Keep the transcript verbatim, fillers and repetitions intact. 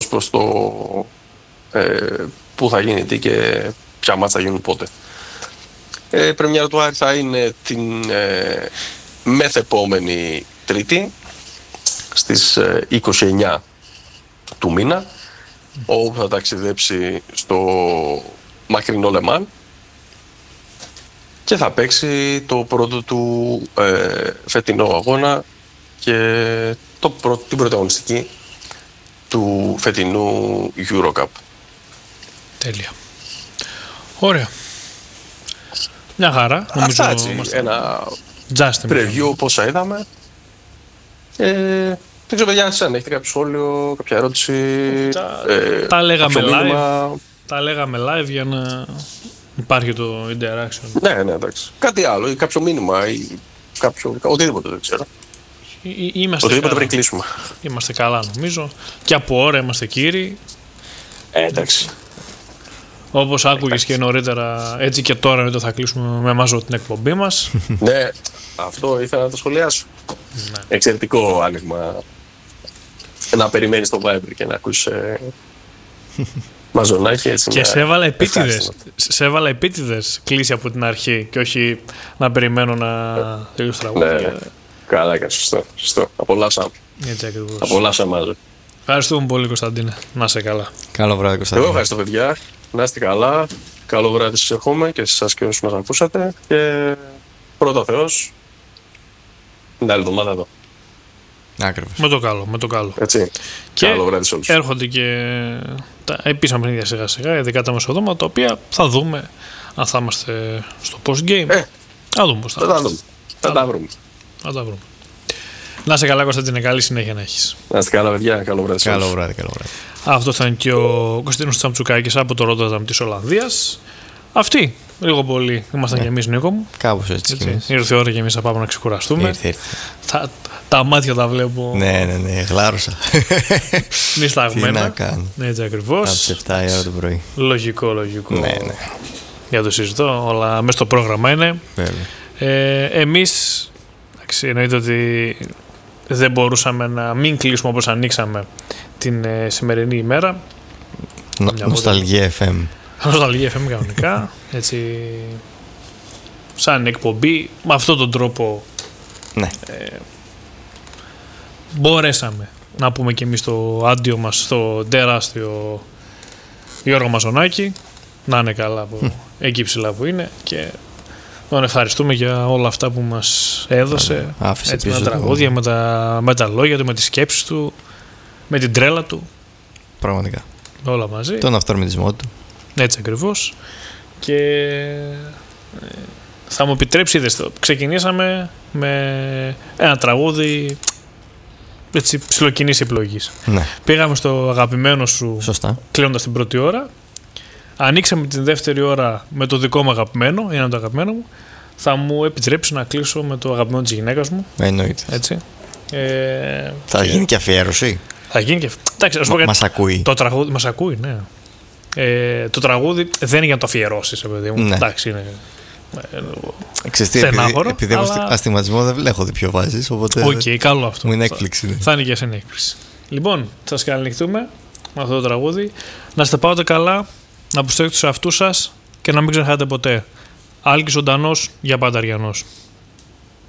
προς το ε, πού θα γίνει τι και ποια μάτς θα γίνουν πότε. Ε, η πρεμιέρα του Άρη θα είναι την ε, μεθεπόμενη Τρίτη στις ε, είκοσι εννιά του μήνα, όπου θα ταξιδέψει στο μακρινό Λεμάν και θα παίξει το πρώτο του ε, φετινό αγώνα και το πρω, την πρωταγωνιστική του φετινού Eurocup. Τέλεια. Ωραία. Μια χαρά. Αυτά έτσι, είμαστε... ένα preview πόσα είδαμε. Ε, δεν ξέρω παιδιά, αν έχετε κάποιο σχόλιο, κάποια ερώτηση. Τα, ε, τα λέγαμε live. Μήνυμα. Τα λέγαμε live για να υπάρχει το interaction. Ναι, ναι, εντάξει. Κάτι άλλο ή κάποιο μήνυμα ή κάποιο, οτιδήποτε δεν ξέρω. Ή, είμαστε οτιδήποτε καλά. πριν κλείσουμε. Είμαστε καλά νομίζω. Και από ώρα είμαστε κύριοι. Ε, εντάξει. Όπως άκουγες και νωρίτερα, έτσι και τώρα εδώ θα κλείσουμε με μάζο την εκπομπή μας. Ναι, αυτό ήθελα να το σχολιάσω. Ναι. Εξαιρετικό άνοιγμα. Να περιμένεις το Viber και να ακούσεις ε, μαζονάκι έτσι. Και σε έβαλα επίτηδες. Σε έβαλα επίτηδες κλείσει από την αρχή και όχι να περιμένω να τελειώσει το τραγούδι. Ναι, καλά και σωστό. σωστό. Απολαύσαμε. Έτσι ακριβώς. Απολαύσαμε μαζί. Ευχαριστούμε πολύ Κωνσταντίνε. Να είσαι καλά. Καλό βράδυ Κωνσταντίνε. Εγώ ευχαριστώ παιδιά. Να είστε καλά. Καλό βράδυ σας εύχομαι και σε εσάς και όσους μας ακούσατε. Και πρώτα Θεός, την άλλη εβδομάδα εδώ. Άκριβος. Με το καλό, με το καλό. Έτσι. Και καλό βράδυ σε όλους. Έρχονται και τα επίσημα παιχνίδια σιγά σιγά, ειδικά τα μεσοδόματα, τα οποία θα δούμε αν θα είμαστε στο post-game. Ε, θα δούμε πώς θα θα τα είμαστε. δούμε. Θα τα βρούμε. Θα τα βρούμε. Να είσαι καλά Κωνσταντίνε, καλή συνέχεια να έχεις. Να είστε καλά παιδιά, καλό βράδυ σε όλους. Καλό βράδυ, καλό βράδυ. Αυτό θα είναι και ο Κωνσταντίνος Τσαμτσουκάκης από το Ρότερνταμ της Ολλανδίας. Αυτοί, λίγο πολύ, ήμασταν Ναι. και εμείς Νίκο μου. Κάπως έτσι. Έτσι. κι εμείς. Ήρθε η ώρα και εμείς θα πάμε να ξεκουραστούμε. Ήρθε, ήρθε. Τα, τα μάτια τα βλέπω Ναι, ναι, ναι, γλάρωσα. Τι νησταγμένα. να κάνω. Έτσι Από ακριβώς. τις επτά η ώρα το πρωί. Λογικό, λογικό. Ναι, ναι. Για το συζητώ, όλα μέσα στο πρόγραμμα είναι. Βέβαια. Ε, εμείς, εντάξει, εννοείται ότι δεν μπορούσαμε να μην κλείσουμε όπως ανοίξαμε την ε, σημερινή ημέρα. Νο- Μια Νοσταλγία εφ εμ. Νοσταλγία εφ εμ κανονικά, έτσι, σαν εκπομπή, με αυτόν τον τρόπο Ναι. μπορέσαμε να πούμε και εμείς το άντιο μας στο τεράστιο Γιώργο Μαζονάκη, να είναι καλά από εκεί ψηλά που είναι και τον ευχαριστούμε για όλα αυτά που μας έδωσε. Άφησε Έτσι, με πίσω τα του. τραγούδια, με τα, με τα λόγια του, με τις σκέψεις του, με την τρέλα του, Πραγματικά. όλα μαζί. Τον αυτορμητισμό του. Έτσι ακριβώς. Και ε, θα μου επιτρέψει, είδες, ξεκινήσαμε με ένα τραγούδι έτσι ψιλοκοινής επιλογής. Ναι. Πήγαμε στο αγαπημένο σου Σωστά. κλείνοντας την πρώτη ώρα. Ανοίξαμε την δεύτερη ώρα με το δικό μου αγαπημένο, ένα το αγαπημένο μου. Θα μου επιτρέψει να κλείσω με το αγαπημένο της γυναίκας μου. Εννοείται. Έτσι. Ε, Θα γίνει και αφιέρωση. θα γίνει και. Εντάξει, να σου πω Μα, κάτι. μας ακούει. Το τραγούδι μας ακούει, ναι. Ε, το τραγούδι δεν είναι για να το αφιερώσεις, παιδί μου. Ναι. Εντάξει, είναι. Ξέρεις τι, επειδή, στενάχωρο, επειδή έχω αλλά- αστιματισμό δεν έχω δει ποιο βάζεις, οπότε Οκ, καλό αυτό. μου είναι Θα- έκπληξη. Ναι. Θα είναι και εσένα έκπληξη. Λοιπόν, θα σας καληνυχτούμε με αυτό το τραγούδι. Να είστε πάτε καλά, να προστατεύετε τους εαυτούς σας και να μην ξεχάσετε ποτέ. Άλκης ζωντανός, για πάντα αριανός.